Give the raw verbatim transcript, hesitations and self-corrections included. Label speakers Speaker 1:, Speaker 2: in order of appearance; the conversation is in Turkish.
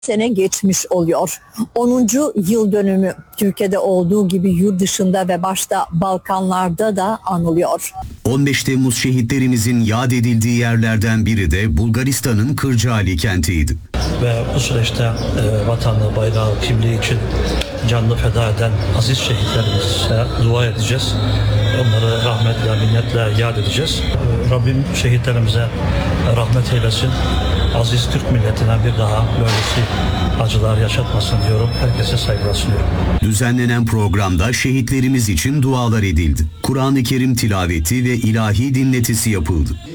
Speaker 1: sene geçmiş oluyor. onuncu yıl dönümü Türkiye'de olduğu gibi yurt dışında ve başta Balkanlarda da anılıyor.
Speaker 2: on beş Temmuz şehitlerimizin yad edildiği yerlerden biri de Bulgaristan'ın Kırcaali kentiydi.
Speaker 3: Ve bu süreçte e, vatanı, bayrağı, kimliği için canını feda eden aziz şehitlerimize dua edeceğiz. Onları rahmetle, minnetle yad edeceğiz. Rabbim şehitlerimize rahmet eylesin. Aziz Türk milletine bir daha böylesi acılar yaşatmasın diyorum. Herkese saygılar sunuyorum.
Speaker 2: Düzenlenen programda şehitlerimiz için dualar edildi. Kur'an-ı Kerim tilaveti ve ilahi dinletisi yapıldı.